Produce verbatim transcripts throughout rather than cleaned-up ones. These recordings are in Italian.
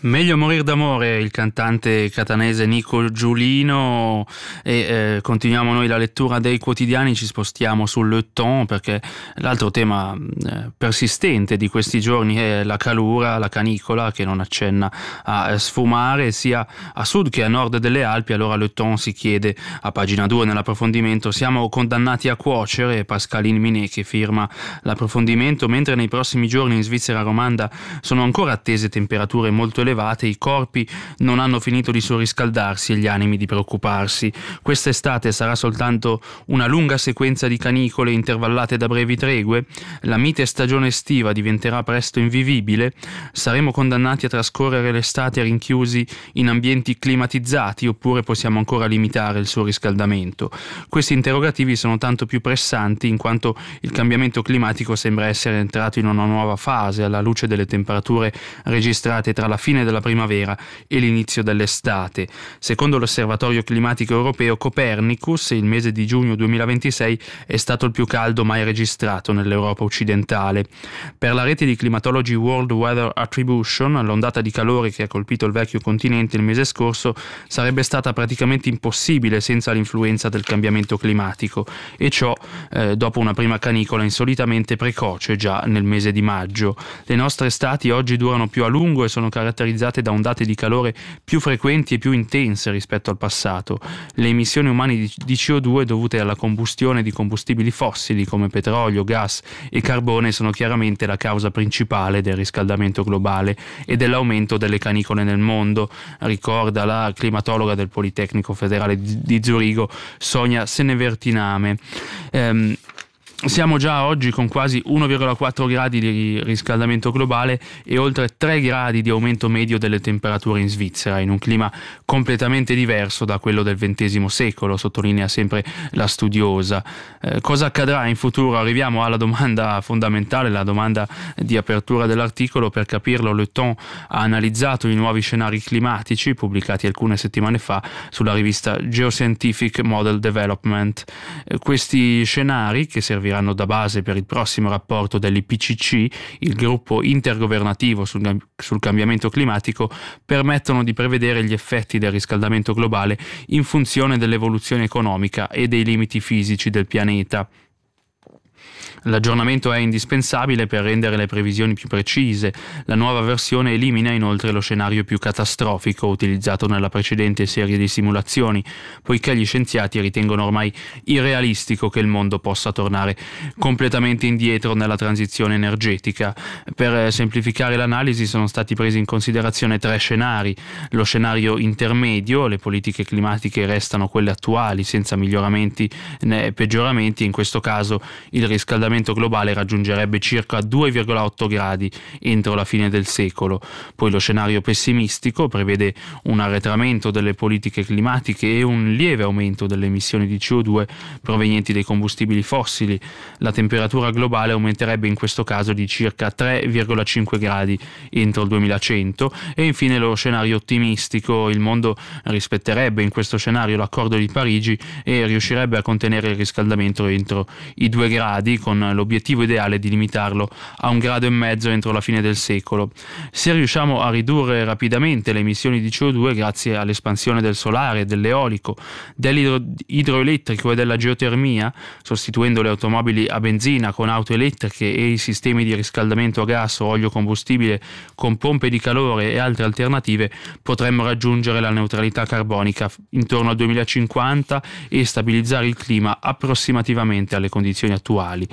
Meglio morir d'amore, il cantante catanese Nico Giulino. E eh, continuiamo noi la lettura dei quotidiani, ci spostiamo sul Le Temps, perché l'altro tema eh, persistente di questi giorni è la calura, la canicola che non accenna a sfumare sia a sud che a nord delle Alpi. Allora Le Temps si chiede a pagina due nell'approfondimento: siamo condannati a cuocere? Pascaline Minet che firma l'approfondimento. Mentre nei prossimi giorni in Svizzera romanda sono ancora attese temperature molto elevate, i corpi non hanno finito di surriscaldarsi e gli animi di preoccuparsi. Quest'estate sarà soltanto una lunga sequenza di canicole intervallate da brevi tregue? La mite stagione estiva diventerà presto invivibile? Saremo condannati a trascorrere l'estate rinchiusi in ambienti climatizzati oppure possiamo ancora limitare il surriscaldamento? Questi interrogativi sono tanto più pressanti in quanto il cambiamento climatico sembra essere entrato in una nuova fase alla luce delle temperature registrate tra la fine della primavera e l'inizio dell'estate. Secondo l'Osservatorio Climatico Europeo Copernicus, il mese di giugno duemilaventisei è stato il più caldo mai registrato nell'Europa occidentale. Per la rete di climatologi World Weather Attribution, l'ondata di calore che ha colpito il vecchio continente il mese scorso sarebbe stata praticamente impossibile senza l'influenza del cambiamento climatico, e ciò eh, dopo una prima canicola insolitamente precoce già nel mese di maggio. Le nostre estati oggi durano più a lungo e sono caratterizzate da ondate di calore più frequenti e più intense rispetto al passato. Le emissioni umane di, di C O due dovute alla combustione di combustibili fossili come petrolio, gas e carbone sono chiaramente la causa principale del riscaldamento globale e dell'aumento delle canicole nel mondo, ricorda la climatologa del Politecnico Federale di, di Zurigo, Sonia Senevertiname. Ehm, Siamo già oggi con quasi uno virgola quattro gradi di riscaldamento globale e oltre tre gradi di aumento medio delle temperature in Svizzera, in un clima completamente diverso da quello del ventesimo secolo, sottolinea sempre la studiosa. Eh, cosa accadrà in futuro? Arriviamo alla domanda fondamentale, la domanda di apertura dell'articolo. Per capirlo, Le Temps ha analizzato i nuovi scenari climatici pubblicati alcune settimane fa sulla rivista Geoscientific Model Development. Eh, questi scenari, che serviranno da base per il prossimo rapporto dell'I P C C, il gruppo intergovernativo sul, sul cambiamento climatico, permettono di prevedere gli effetti del riscaldamento globale in funzione dell'evoluzione economica e dei limiti fisici del pianeta. L'aggiornamento è indispensabile per rendere le previsioni più precise. La nuova versione elimina inoltre lo scenario più catastrofico utilizzato nella precedente serie di simulazioni, poiché gli scienziati ritengono ormai irrealistico che il mondo possa tornare completamente indietro nella transizione energetica. Per semplificare l'analisi sono stati presi in considerazione tre scenari. Lo scenario intermedio: le politiche climatiche restano quelle attuali senza miglioramenti né peggioramenti. In questo caso il riscaldamento globale raggiungerebbe circa due virgola otto gradi entro la fine del secolo. Poi lo scenario pessimistico prevede un arretramento delle politiche climatiche e un lieve aumento delle emissioni di C O due provenienti dai combustibili fossili. La temperatura globale aumenterebbe in questo caso di circa tre virgola cinque gradi entro il duemilacento. E infine lo scenario ottimistico: il mondo rispetterebbe in questo scenario l'accordo di Parigi e riuscirebbe a contenere il riscaldamento entro i due gradi, con l'obiettivo ideale di limitarlo a un grado e mezzo entro la fine del secolo. Se riusciamo a ridurre rapidamente le emissioni di C O due grazie all'espansione del solare, dell'eolico, dell'idroelettrico e della geotermia, sostituendo le automobili a benzina con auto elettriche e i sistemi di riscaldamento a gas o olio combustibile con pompe di calore e altre alternative, potremmo raggiungere la neutralità carbonica intorno al duemilacinquanta e stabilizzare il clima approssimativamente alle condizioni attuali,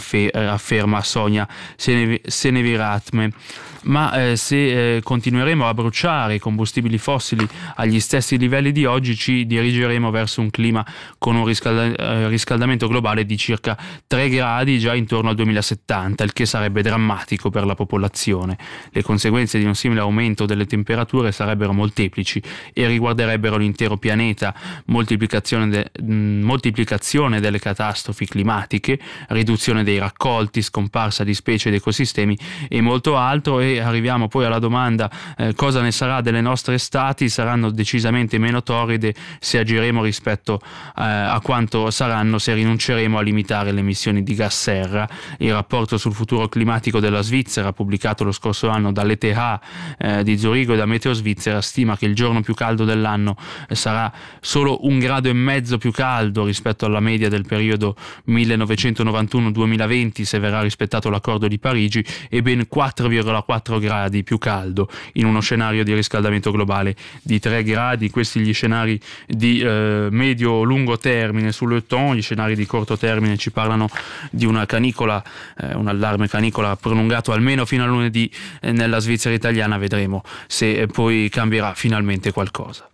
afferma Sonia Seneviratme. Ma eh, se eh, continueremo a bruciare i combustibili fossili agli stessi livelli di oggi, ci dirigeremo verso un clima con un riscalda- eh, riscaldamento globale di circa tre gradi già intorno al duemilasettanta, il che sarebbe drammatico per la popolazione. Le conseguenze di un simile aumento delle temperature sarebbero molteplici e riguarderebbero l'intero pianeta: moltiplicazione, de- mh, moltiplicazione delle catastrofi climatiche, riduzione dei raccolti, scomparsa di specie ed ecosistemi e molto altro. E e arriviamo poi alla domanda eh, cosa ne sarà delle nostre estati. Saranno decisamente meno torride se agiremo rispetto eh, a quanto saranno se rinunceremo a limitare le emissioni di gas serra. Il rapporto sul futuro climatico della Svizzera, pubblicato lo scorso anno dall'E T H eh, di Zurigo e da Meteo Svizzera, stima che il giorno più caldo dell'anno eh, sarà solo un grado e mezzo più caldo rispetto alla media del periodo millenovecentonovantuno duemilaventi, se verrà rispettato l'accordo di Parigi, e ben quattro virgola quattro gradi più caldo in uno scenario di riscaldamento globale di tre gradi. Questi gli scenari di eh, medio-lungo termine sulle temps. Gli scenari di corto termine ci parlano di una canicola, eh, un allarme canicola prolungato almeno fino a lunedì eh, nella Svizzera italiana. Vedremo se eh, poi cambierà finalmente qualcosa.